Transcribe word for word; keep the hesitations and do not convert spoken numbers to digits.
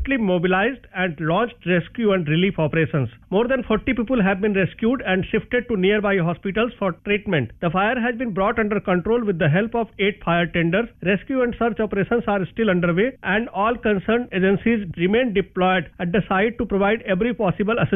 quickly mobilized and launched rescue and relief operations. More than forty people have been rescued and shifted to nearby hospitals for treatment. The fire has been brought under control with the help of eight fire tenders. Rescue and search operations are still underway and all concerned agencies remain deployed at the site to provide every possible assistance.